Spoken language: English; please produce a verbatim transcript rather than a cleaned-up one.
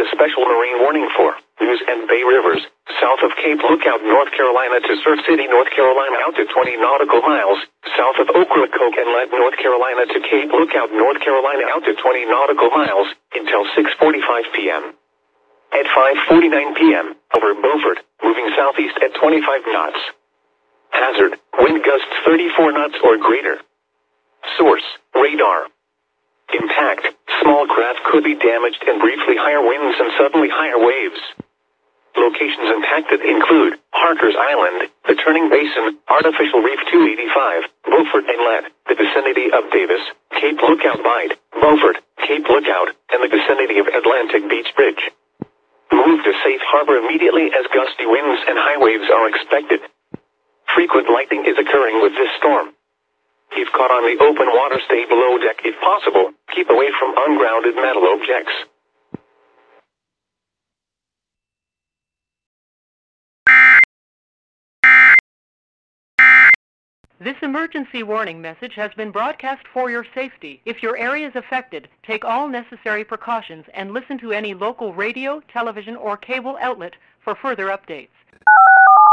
special marine warning for News and Bay Rivers, south of Cape Lookout, North Carolina to Surf City, North Carolina out to twenty nautical miles, south of Ocracoke Inlet, North Carolina to Cape Lookout, North Carolina out to twenty nautical miles, until six forty-five p.m. At five forty-nine p.m., over Beaufort, moving southeast at twenty-five knots. Hazard, wind gusts thirty-four knots or greater. Source, radar. Impact, small craft could be damaged and briefly higher winds and suddenly higher waves. Locations impacted include Harkers Island, the Turning Basin, Artificial Reef two eighty-five, Beaufort Inlet, the vicinity of Davis, Cape Lookout Bight, Beaufort, Cape Lookout, and the vicinity of Atlantic Beach Bridge. Move to safe harbor immediately as gusty winds and high waves are expected. Frequent lightning is occurring with this storm. If caught on the open water, stay below deck if possible. Keep away from ungrounded metal objects. This emergency warning message has been broadcast for your safety. If your area is affected, take all necessary precautions and listen to any local radio, television, or cable outlet for further updates.